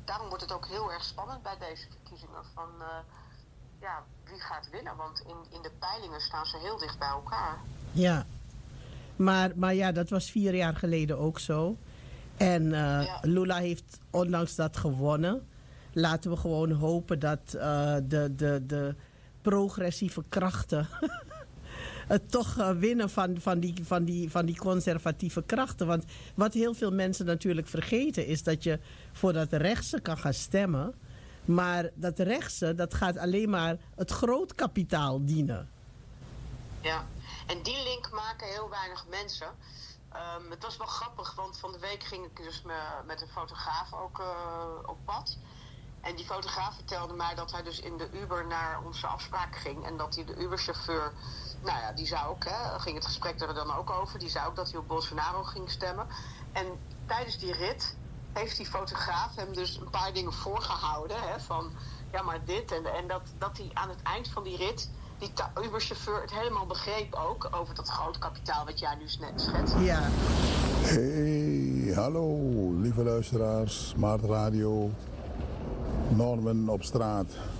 daarom wordt het ook heel erg spannend bij deze verkiezingen. Van wie gaat winnen? Want in de peilingen staan ze heel dicht bij elkaar. Ja, maar ja, dat was 4 jaar geleden ook zo. En Lula heeft ondanks dat gewonnen. Laten we gewoon hopen dat de progressieve krachten het toch winnen van die conservatieve krachten. Want wat heel veel mensen natuurlijk vergeten is dat je voor dat rechtse kan gaan stemmen. Maar dat rechtse, dat gaat alleen maar het grootkapitaal dienen. Ja, en die link maken heel weinig mensen. Het was wel grappig, want van de week ging ik dus met een fotograaf ook op pad. En die fotograaf vertelde mij dat hij dus in de Uber naar onze afspraak ging. En dat hij de Uberchauffeur, die zou ook, ging het gesprek er dan ook over. Die zei ook dat hij op Bolsonaro ging stemmen. En tijdens die rit heeft die fotograaf hem dus een paar dingen voorgehouden. Van, ja maar dit en dat hij aan het eind van die rit, die Uberchauffeur het helemaal begreep ook over dat groot kapitaal wat jij nu net schetst. Ja. Hey, hallo lieve luisteraars, Maart Radio, Norman op straat.